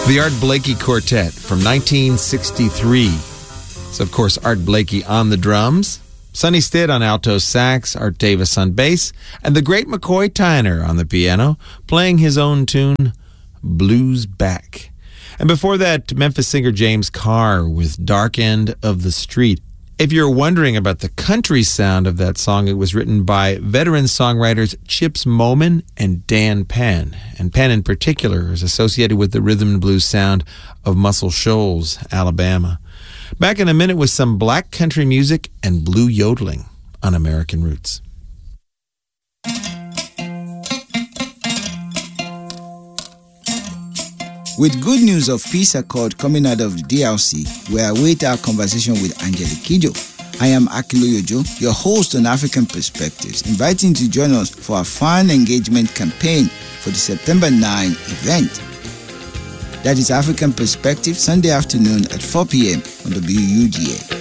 The Art Blakey Quartet from 1963. It's, of course, Art Blakey on the drums, Sonny Stitt on alto sax, Art Davis on bass, and the great McCoy Tyner on the piano, playing his own tune, Blues Back. And before that, Memphis singer James Carr with Dark End of the Street. If you're wondering about the country sound of that song, it was written by veteran songwriters Chips Moman and Dan Penn. And Penn in particular is associated with the rhythm and blues sound of Muscle Shoals, Alabama. Back in a minute with some black country music and blue yodeling on American Roots. With good news of peace accord coming out of the DRC, we await our conversation with Angelique Kidjo. I am Akiloyojo, your host on African Perspectives, inviting you to join us for our fan engagement campaign for the September 9 event. That is African Perspective, Sunday afternoon at 4 p.m. on WUGA.